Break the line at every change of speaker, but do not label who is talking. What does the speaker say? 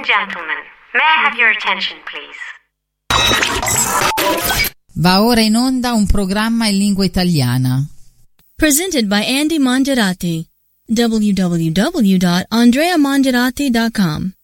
and gentlemen, may I have your attention, please?
Va ora in onda un programma in lingua italiana.
Presented by Andy Mongerati. www.andreamongerati.com